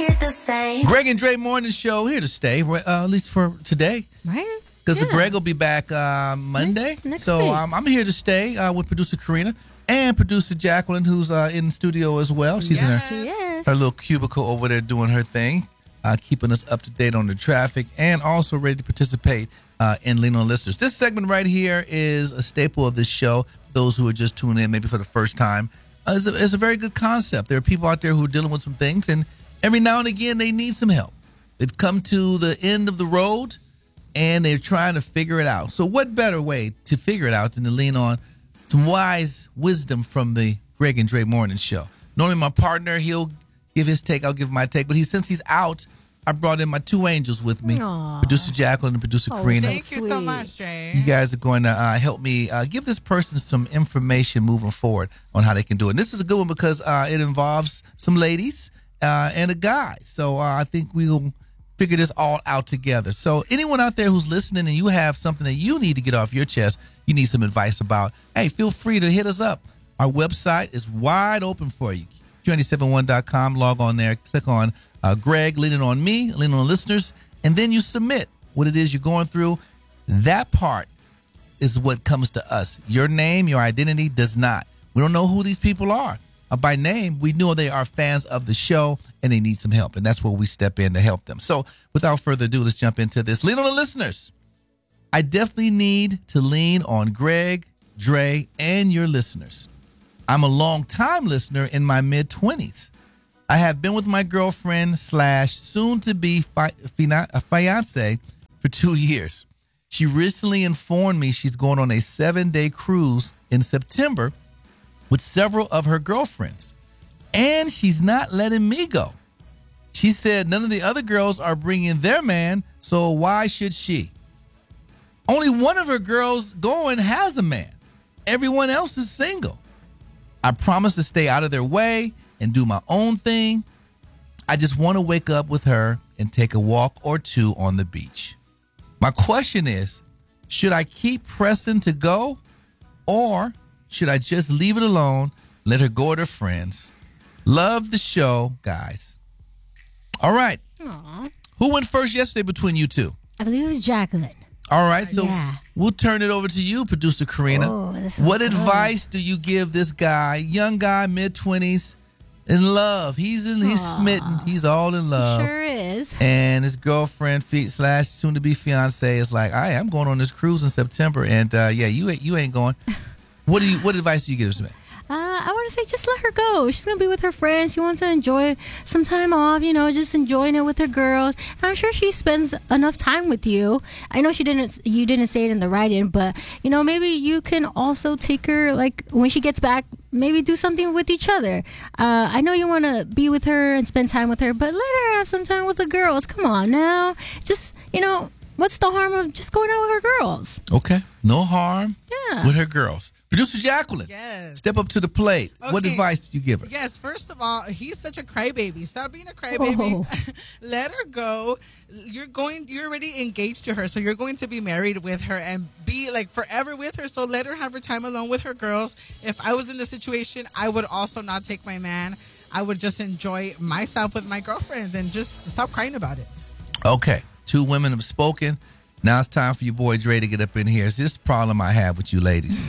hear the same. Greg and Dre Morning Show here to stay, at least for today. Right? Because the Greg will be back Monday. Next so week. I'm here to stay with producer Karina and producer Jacqueline, who's in the studio as well. She's in her little cubicle over there doing her thing, keeping us up to date on the traffic and also ready to participate in Lean On Listeners. This segment right here is a staple of this show. Those who are just tuning in maybe for the first time, it's a very good concept. There are people out there who are dealing with some things, and every now and again they need some help. They've come to the end of the road, and they're trying to figure it out. So what better way to figure it out than to lean on some wise wisdom from the Greg and Dre Morning Show. Normally my partner, he'll give his take, I'll give my take. But since he's out, I brought in my two angels with me, producer Jacqueline and producer Karina. Thank you so much, Jay. You guys are going to help me give this person some information moving forward on how they can do it. And this is a good one because it involves some ladies and a guy. So I think we'll figure this all out together. So anyone out there who's listening and you have something that you need to get off your chest, you need some advice about, hey, feel free to hit us up. Our website is wide open for you. Q971.com. Log on there. Click on Greg, leaning on me, leaning on listeners, and then you submit what it is you're going through. That part is what comes to us. Your name, your identity does not. We don't know who these people are. By name, we know they are fans of the show and they need some help, and that's where we step in to help them. So without further ado, let's jump into this. Lean on the listeners. I definitely need to lean on Greg, Dre, and your listeners. I'm a long-time listener in my mid-20s. I have been with my girlfriend / soon-to-be fiance for 2 years. She recently informed me she's going on a 7-day cruise in September with several of her girlfriends, and she's not letting me go. She said none of the other girls are bringing their man, so why should she? Only one of her girls going has a man. Everyone else is single. I promise to stay out of their way and do my own thing. I just want to wake up with her and take a walk or two on the beach. My question is, should I keep pressing to go, or should I just leave it alone, let her go with her friends? Love the show, guys. All right. Aww. Who went first yesterday between you two? I believe it was Jacqueline. All right, so we'll turn it over to you, producer Karina. What advice do you give this guy, young guy, mid-20s, in love? He's smitten. He's all in love. Sure is. And his girlfriend / soon-to-be fiance is like, I'm going on this cruise in September, and you ain't going. What advice do you give this man? I want to say just let her go. She's going to be with her friends. She wants to enjoy some time off, just enjoying it with her girls. I'm sure she spends enough time with you. I know you didn't say it in the write-in, but, maybe you can also take her, like, when she gets back, maybe do something with each other. I know you want to be with her and spend time with her, but let her have some time with the girls. Come on now. Just, what's the harm of just going out with her girls? Okay. No harm with her girls. Producer Jacqueline, step up to the plate. Okay. What advice do you give her? Yes, first of all, he's such a crybaby. Stop being a crybaby. Let her go. You're already engaged to her, so you're going to be married with her and be like forever with her. So let her have her time alone with her girls. If I was in the situation, I would also not take my man. I would just enjoy myself with my girlfriend and just stop crying about it. Okay. Two women have spoken. Now it's time for your boy Dre to get up in here. It's this problem I have with you ladies.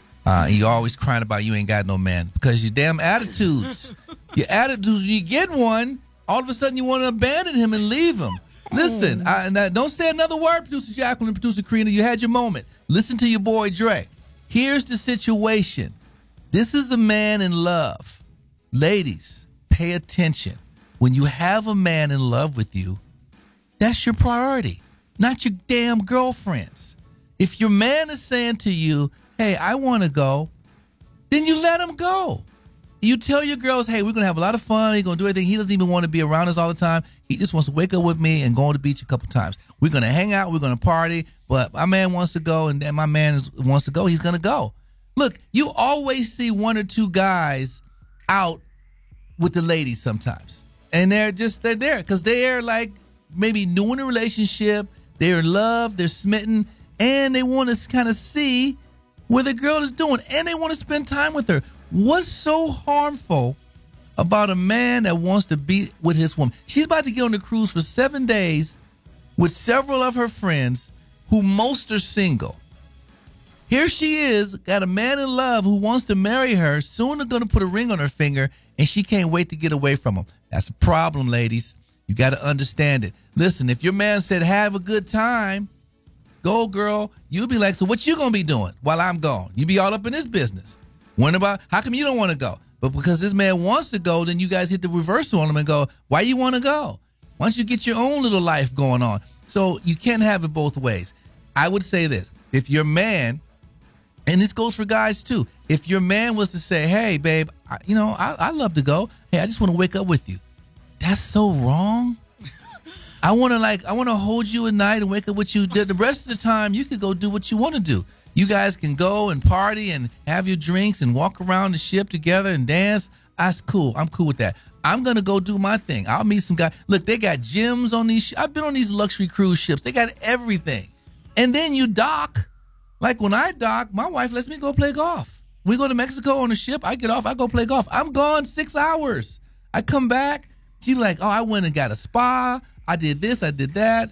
You always crying about you ain't got no man because your damn attitudes. Your attitudes, when you get one, all of a sudden you want to abandon him and leave him. Listen, don't say another word, producer Jacqueline, producer Karina. You had your moment. Listen to your boy Dre. Here's the situation. This is a man in love. Ladies, pay attention. When you have a man in love with you, that's your priority, not your damn girlfriends. If your man is saying to you, hey, I want to go, then you let him go. You tell your girls, hey, we're going to have a lot of fun. He's going to do everything. He doesn't even want to be around us all the time. He just wants to wake up with me and go on the beach a couple times. We're going to hang out. We're going to party. But my man wants to go, and then my man wants to go. He's going to go. Look, you always see one or two guys out with the ladies sometimes. And they're there because they're like maybe new in a relationship. They're in love. They're smitten. And they want to kind of see where the girl is doing. And they want to spend time with her. What's so harmful about a man that wants to be with his woman. She's about to get on the cruise for 7 days with several of her friends who most are single. Here she is, got a man in love who wants to marry her. Soon they're going to put a ring on her finger, and she can't wait to get away from him. That's a problem, ladies. You got to understand it. Listen, if your man said, have a good time, go, girl, you'll be like, so what you going to be doing while I'm gone? You be all up in this business. Wondering about, how come you don't want to go? But because this man wants to go, then you guys hit the reversal on him and go, why you want to go? Why don't you get your own little life going on? So you can't have it both ways. I would say this. If your man, and this goes for guys too, if your man was to say, hey, babe, I love to go. Hey, I just want to wake up with you. That's so wrong. I want to hold you at night and wake up with you. The rest of the time, you could go do what you want to do. You guys can go and party and have your drinks and walk around the ship together and dance. That's cool. I'm cool with that. I'm going to go do my thing. I'll meet some guys. Look, they got gyms on these. I've been on these luxury cruise ships. They got everything. And then you dock. Like when I dock, my wife lets me go play golf. We go to Mexico on the ship. I get off. I go play golf. I'm gone 6 hours. I come back. She's like, oh, I went and got a spa. I did this. I did that.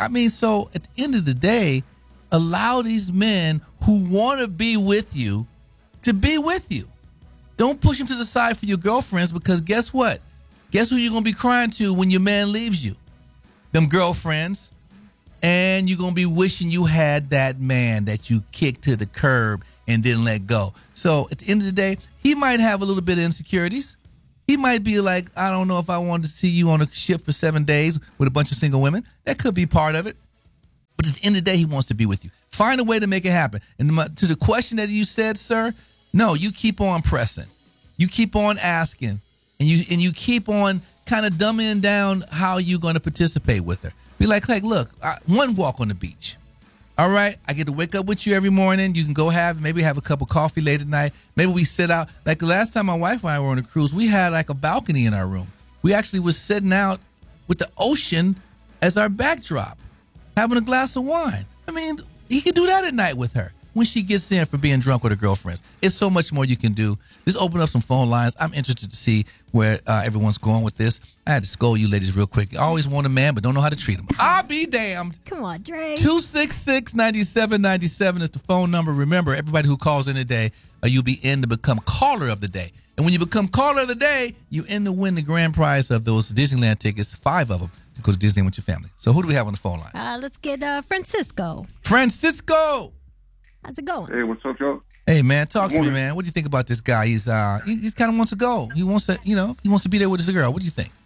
So at the end of the day, allow these men who want to be with you to be with you. Don't push them to the side for your girlfriends, because guess what? Guess who you're going to be crying to when your man leaves you? Them girlfriends. And you're going to be wishing you had that man that you kicked to the curb and didn't let go. So at the end of the day, he might have a little bit of insecurities. He might be like, I don't know if I want to see you on a ship for 7 days with a bunch of single women. That could be part of it. But at the end of the day, he wants to be with you. Find a way to make it happen. And to the question that you said, sir, no, you keep on pressing. You keep on asking. And you keep on kind of dumbing down how you're going to participate with her. Be like, look, one walk on the beach. All right, I get to wake up with you every morning. You can go maybe have a cup of coffee late at night. Maybe we sit out. Like the last time my wife and I were on a cruise, we had like a balcony in our room. We actually was sitting out with the ocean as our backdrop, having a glass of wine. I mean, he can do that at night with her when she gets in for being drunk with her girlfriends. It's so much more you can do. Just open up some phone lines. I'm interested to see where everyone's going with this. I had to scold you ladies real quick. You always want a man, but don't know how to treat him. I'll be damned. Come on, Dre. 266-9797 is the phone number. Remember, everybody who calls in today, you'll be in to become caller of the day. And when you become caller of the day, you end to win the grand prize of those Disneyland tickets, 5 of them, to go to Disneyland with your family. So who do we have on the phone line? Let's get Francisco. Francisco! How's it going? Hey, what's up, y'all? Hey, man, talk to me, man. What do you think about this guy? He's kind of wants to go. He wants to, he wants to be there with his girl. What do you think?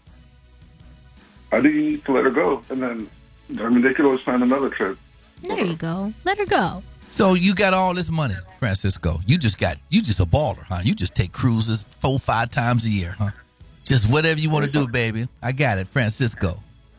I think you need to let her go, and then, they could always find another trip. There you go. Let her go. So you got all this money, Francisco. You just a baller, huh? You just take cruises 4-5 times a year, huh? Just whatever you want to do, baby. I got it, Francisco.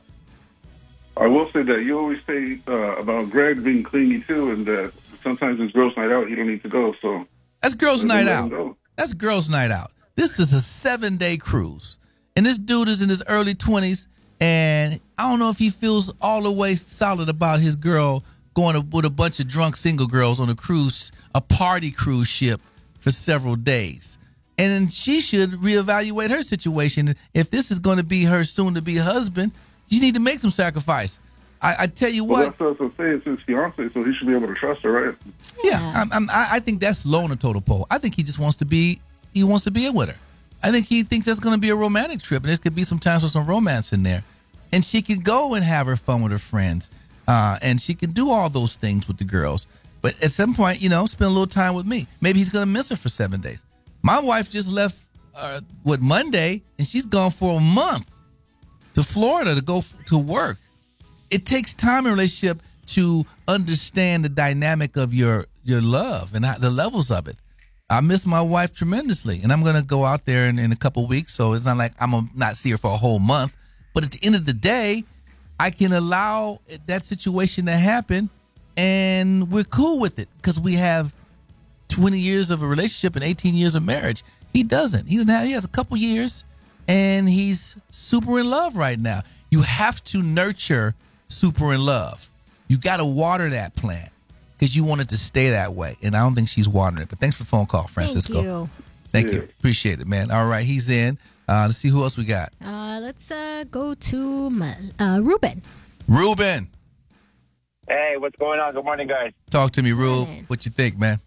I will say that you always say about Greg being clingy too, and that sometimes it's girls' night out. He don't need to go. So that's girls' night out. That's girls' night out. This is a 7-day cruise, and this dude is in his early 20s, and I don't know if he feels all the way solid about his girl going with a bunch of drunk single girls on a cruise, a party cruise ship for several days. And then she should reevaluate her situation. If this is going to be her soon-to-be husband, you need to make some sacrifice. I tell you what. Well, that's what I'm saying. It's his fiance, so he should be able to trust her, right? Yeah, I think that's low on the total pole. I think he just wants to be. He wants to be with her. I think he thinks that's going to be a romantic trip, and there could be some times with some romance in there. And she can go and have her fun with her friends, and she can do all those things with the girls. But at some point, spend a little time with me. Maybe he's going to miss her for 7 days. My wife just left Monday, and she's gone for a month to Florida to go to work. It takes time in a relationship to understand the dynamic of your love and the levels of it. I miss my wife tremendously, and I'm going to go out there in a couple of weeks, so it's not like I'm going to not see her for a whole month. But at the end of the day, I can allow that situation to happen, and we're cool with it because we have 20 years of a relationship and 18 years of marriage. He doesn't. He has a couple years, and he's super in love right now. You have to nurture super in love. You got to water that plant because you want it to stay that way. And I don't think she's watering it. But thanks for the phone call, Francisco. Thank you. Thank you. Appreciate it, man. All right, he's in. Let's see who else we got. Let's go to Ruben. Ruben. Hey, what's going on? Good morning, guys. Talk to me, Rube. Morning. What you think, man?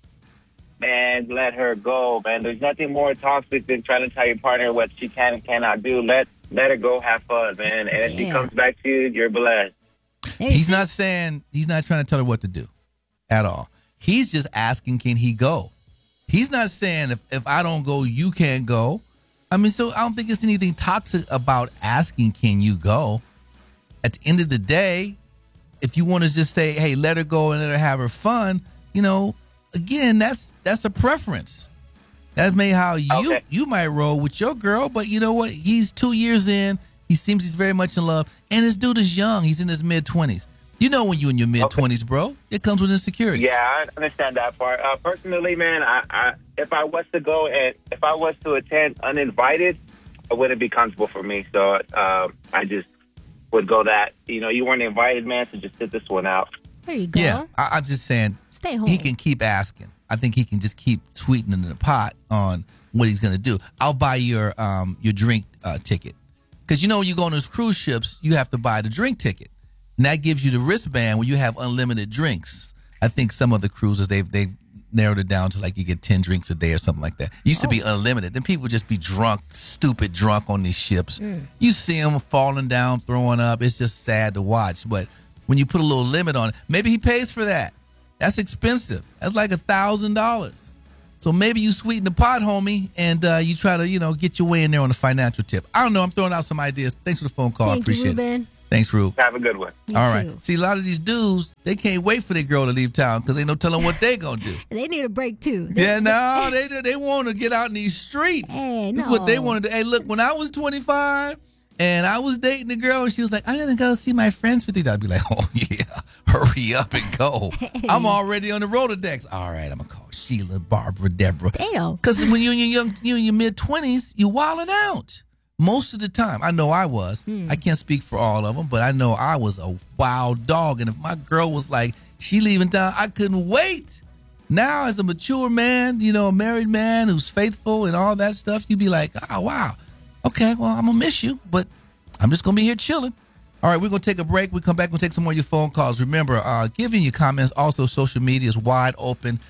Man, let her go, man. There's nothing more toxic than trying to tell your partner what she can and cannot do. Let her go, have fun, man. And if she comes back to you, you're blessed. He's not saying, he's not trying to tell her what to do at all. He's just asking, can he go? He's not saying, if I don't go, you can't go. I mean, so I don't think it's anything toxic about asking, can you go? At the end of the day, if you want to just say, hey, let her go and let her have her fun, you know, again, that's a preference. That may how you might roll with your girl, but you know what? He's 2 years in. He seems he's very much in love. And this dude is young. He's in his mid-20s. You know when you're in your mid-20s, bro. It comes with insecurities. Yeah, I understand that part. Personally, man, I if I was to go and if I was to attend uninvited, it wouldn't be comfortable for me. So I just would go that, you know, you weren't invited, man, so just sit this one out. There you go. Yeah, I'm just saying. Stay home. He can keep asking. I think he can just keep sweetening the pot on what he's going to do. I'll buy your drink ticket. Because, you know, when you go on those cruise ships, you have to buy the drink ticket. And that gives you the wristband where you have unlimited drinks. I think some of the cruises, they've narrowed it down to like you get 10 drinks a day or something like that. It used to be unlimited. Then people just be drunk, stupid drunk on these ships. You see them falling down, throwing up. It's just sad to watch. But when you put a little limit on it, maybe he pays for that. That's expensive. That's like $1,000. So maybe you sweeten the pot, homie, and you try to, you know, get your way in there on a financial tip. I don't know. I'm throwing out some ideas. Thanks for the phone call. I appreciate you, Ruben. it. Thanks, Rube. Have a good one. All right. See, a lot of these dudes, they can't wait for their girl to leave town because ain't no telling what they going to do. They need a break, too. Yeah, no, they want to get out in these streets. Hey, That's no. what they want to do. Hey, look, when I was 25 and I was dating a girl and she was like, I'm going to go see my friends for 3 days, I'd be like, oh, yeah, hurry up and go. I'm already on the Rolodex. All right, I'm going to call Sheila, Barbara, Deborah. Damn. Because when you're in your mid-20s, you're wilding out. Most of the time. I know I was. I can't speak for all of them, but I know I was a wild dog. And if my girl was like, she leaving town, I couldn't wait. Now, as a mature man, you know, a married man who's faithful and all that stuff, you'd be like, oh, wow. Okay, well, I'm going to miss you, but I'm just going to be here chilling. All right, we're going to take a break. We come back, we'll take some more of your phone calls. Remember, give in your comments. Also, social media is wide open.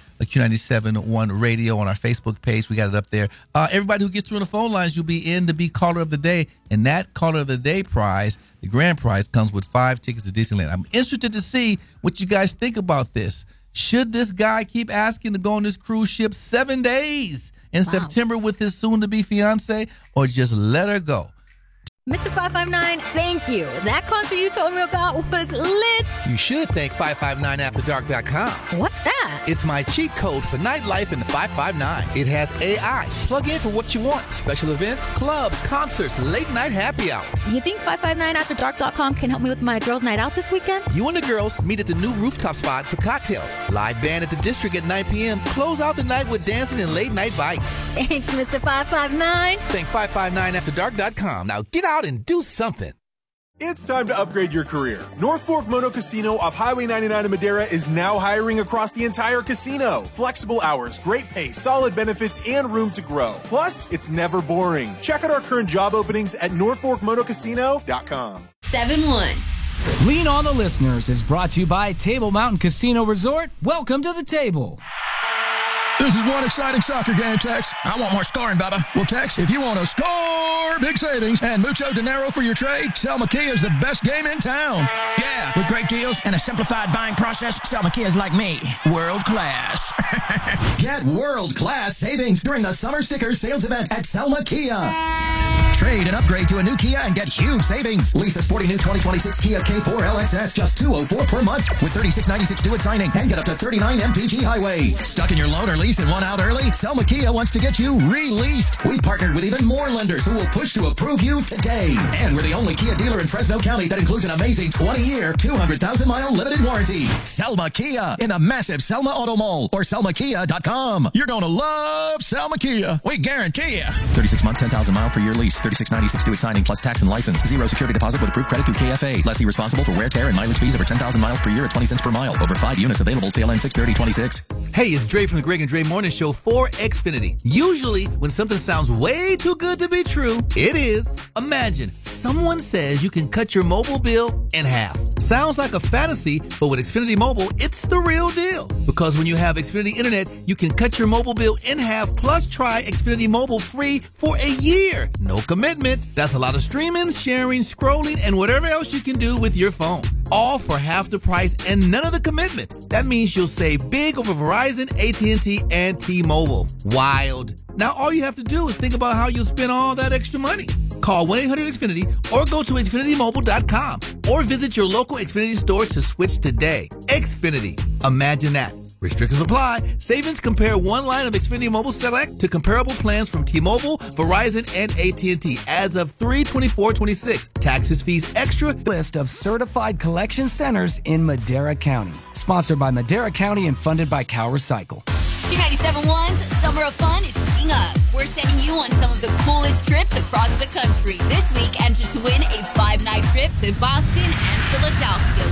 Q97.1 Radio on our Facebook page. We got it up there. Everybody who gets through on the phone lines, you'll be in to be Caller of the Day. And that Caller of the Day prize, the grand prize, comes with 5 tickets to Disneyland. I'm interested to see what you guys think about this. Should this guy keep asking to go on this cruise ship 7 days in September with his soon-to-be fiance, or just let her go? Mr. 559, thank you. That concert you told me about was lit. You should thank 559afterdark.com. What's that? It's my cheat code for nightlife in the 559. It has AI. Plug in for what you want. Special events, clubs, concerts, late night happy hours. You think 559afterdark.com can help me with my girls' night out this weekend? You and the girls meet at the new rooftop spot for cocktails. Live band at the District at 9 p.m. Close out the night with dancing and late night bites. Thanks, Mr. 559. Thank 559afterdark.com. Now get out and do something. It's time to upgrade your career. North Fork Moto Casino off Highway 99 in Madera is now hiring across the entire casino. Flexible hours, great pay, solid benefits, and room to grow. Plus, it's never boring. Check out our current job openings at northforkmotocasino.com. 7-1. Lean on the Listeners is brought to you by Table Mountain Casino Resort. Welcome to the table. This is one exciting soccer game, Tex. I want more scoring, Bubba. Well, Tex, if you want to score big savings and mucho dinero for your trade, Selma Kia is the best game in town. Yeah, with great deals and a simplified buying process, Selma Kia is like me, world class. Get world-class savings during the Summer Sticker Sales Event at Selma Kia. Trade and upgrade to a new Kia and get huge savings. Lease a sporty new 2026 Kia K4 LXS just $204 per month with $36.96 due at signing and get up to 39 MPG highway. Stuck in your loan or lease and want out early? Selma Kia wants to get you released. We partnered with even more lenders who will push to approve you today. And we're the only Kia dealer in Fresno County that includes an amazing 20-year, 200,000-mile limited warranty. Selma Kia in the massive Selma Auto Mall or selmakia.com. You're going to love Selma Kia. We guarantee you. 36-month, 10,000-mile per year lease. $36.96 due at signing plus tax and license. 0 security deposit with approved credit through KFA. Lessee responsible for wear, tear, and mileage fees over 10,000 miles per year at 20 cents per mile. Over 5 units available. TLN 6/30/26. Hey, it's Dre from the Greg and Dre Morning Show for Xfinity. Usually, when something sounds way too good to be true, it is. Imagine someone says you can cut your mobile bill in half. Sounds like a fantasy, but with Xfinity Mobile, it's the real deal. Because when you have Xfinity Internet, you can cut your mobile bill in half, plus try Xfinity Mobile free for a year. No commitment. That's a lot of streaming, sharing, scrolling, and whatever else you can do with your phone. All for half the price and none of the commitment. That means you'll save big over Verizon, AT&T, and T-Mobile. Wild. Now all you have to do is think about how you'll spend all that extra money. Call 1-800-XFINITY or go to XfinityMobile.com or visit your local Xfinity store to switch today. Xfinity. Imagine that. Restrictions apply. Savings compare one line of Xfinity Mobile Select to comparable plans from T-Mobile, Verizon, and AT&T as of 3/24/26. Taxes, fees, extra. List of certified collection centers in Madera County. Sponsored by Madera County and funded by Cal Recycle. Q97.1's Summer of Fun is heating up. We're sending you on some of the coolest trips across the country. This week, enter to win a 5-night trip to Boston and Philadelphia.